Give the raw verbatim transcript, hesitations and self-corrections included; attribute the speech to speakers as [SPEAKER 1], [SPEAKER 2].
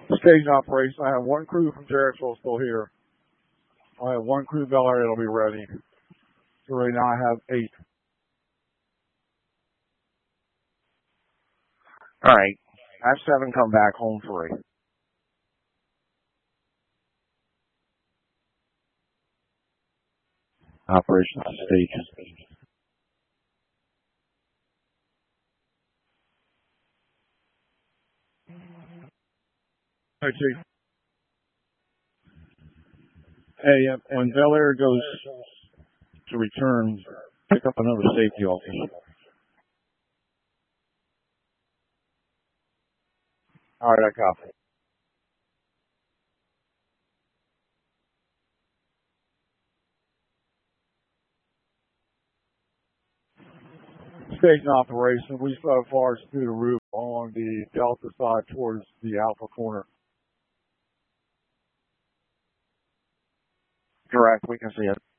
[SPEAKER 1] Stage operation. I have one crew from Jarrettsville still here. I have one crew Bel Air that'll be ready. So right now I have eight.
[SPEAKER 2] All right. Have seven come back home free.
[SPEAKER 1] Operation stage. All right, Chief. Hey, when Bel Air goes to return, pick up another safety officer. All right, I copy. Station operation. We still have far through the roof on the Delta side towards the Alpha corner.
[SPEAKER 2] Correct. We can see it.